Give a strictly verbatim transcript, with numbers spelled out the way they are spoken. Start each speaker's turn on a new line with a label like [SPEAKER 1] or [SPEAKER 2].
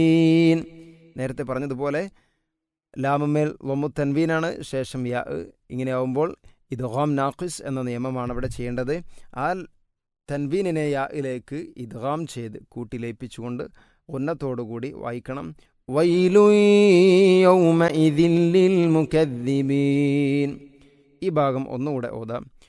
[SPEAKER 1] നേരത്തെ പറഞ്ഞതുപോലെ ലാമുമേൽ വമു തൻവീനാണ്, ശേഷം യാ. ഇങ്ങനെയാവുമ്പോൾ ഇദ്ഗാം നാഖിസ് എന്ന നിയമമാണ് അവിടെ ചെയ്യേണ്ടത്. ആ തൻവീനിനെ യായിലേക്ക് ഇദ്ഗാം ചെയ്ത് കൂട്ടിലയിപ്പിച്ചുകൊണ്ട് ഉന്നത്തോടുകൂടി വായിക്കണം. വൈലു യൗമഇദിൻ ലിൽ മുകദ്ദിബീൻ. ഈ ഭാഗം ഒന്നുകൂടെ ഓതാം.